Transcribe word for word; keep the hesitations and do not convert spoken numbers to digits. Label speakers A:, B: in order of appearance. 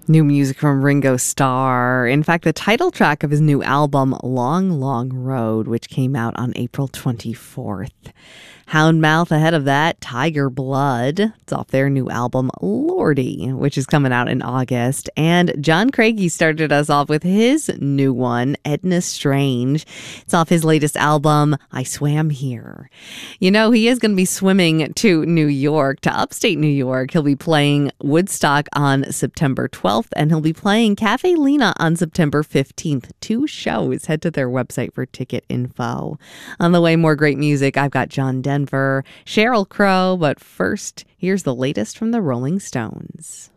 A: New music from Ringo Starr. In fact, the title track of his new album, Long, Long Road, which came out on April twenty-fourth. Houndmouth ahead of that, Tiger Blood. It's off their new album, Lordy, which is coming out in August. And John Craigie started us off with his new one, Edna Strange. It's off his latest album, I Swam Here. You know, he is going to be swimming to New York, to upstate New York. He'll be playing Woodstock on September twelfth, and he'll be playing Cafe Lena on September fifteenth. Two shows. Head to their website for ticket info. On the way, more great music. I've got John Denver, Sheryl Crow, but first, here's the latest from the Rolling Stones.